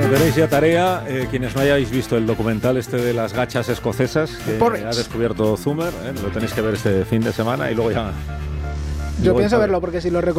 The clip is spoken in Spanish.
Tenéis ya tarea, quienes no hayáis visto el documental este de las gachas escocesas que ha descubierto Zumer, lo tenéis que ver este fin de semana y luego ya... Yo pienso verlo porque si lo